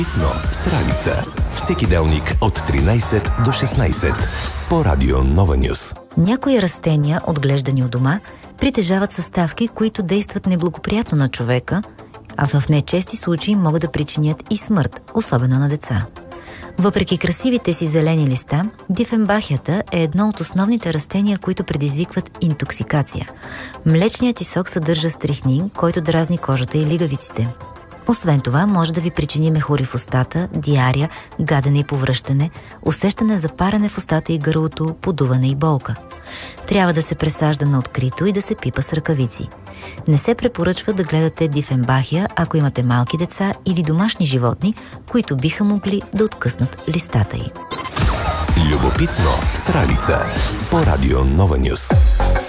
Любопитно с Ралица. Всеки делник от 13 до 16 по Радио Нова Нюс. Някои растения, отглеждани у дома, притежават съставки, които действат неблагоприятно на човека, а в нечести случаи могат да причинят и смърт, особено на деца. Въпреки красивите си зелени листа, дифенбахията е едно от основните растения, които предизвикват интоксикация. Млечният й сок съдържа стрихнин, който дразни кожата и лигавиците. Освен това, може да ви причини мехури в устата, диария, гадене и повръщане, усещане за парене в устата и гърлото, подуване и болка. Трябва да се пресажда на открито и да се пипа с ръкавици. Не се препоръчва да гледате дифенбахия, ако имате малки деца или домашни животни, които биха могли да откъснат листата й. Любопитно с Ралица по Радио Нова Нюс.